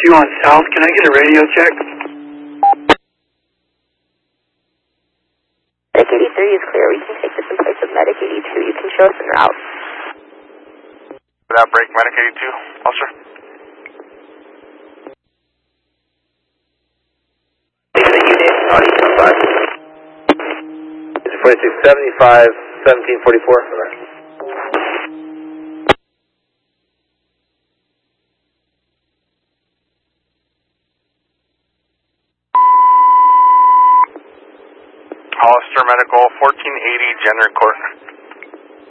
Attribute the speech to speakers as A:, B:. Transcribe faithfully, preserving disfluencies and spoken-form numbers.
A: Q on South, can I get a radio check?
B: Medic eighty-three is clear. We can take this in place of Medic eighty-two. You can show us en route.
C: Without break, Medic eighty-two, officer.
D: Leave the unit, audio five. forty-six seventy-five, seventeen forty-four.
C: Hollister Medical, fourteen eighty Jenner Court.